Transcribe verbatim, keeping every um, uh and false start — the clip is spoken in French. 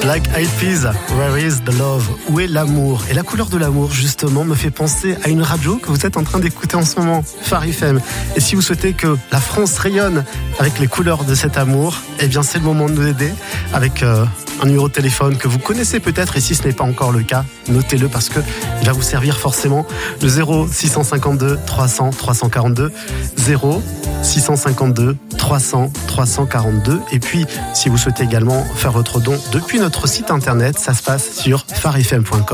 Black Eyed Peas, Where is the love? Où est l'amour? Et la couleur de l'amour, justement, me fait penser à une radio que vous êtes en train d'écouter en ce moment, Phare F M. Et si vous souhaitez que la France rayonne avec les couleurs de cet amour, eh bien, c'est le moment de nous aider avec euh, un numéro de téléphone que vous connaissez peut-être. Et si ce n'est pas encore le cas, notez-le parce que il va vous servir forcément. Le zéro six cent cinquante-deux trois cents trois cent quarante-deux, zéro six cent cinquante-deux trois cents trois cent quarante-deux. Et puis, si vous souhaitez également faire votre don depuis notre site internet, ça se passe sur phare f m point com.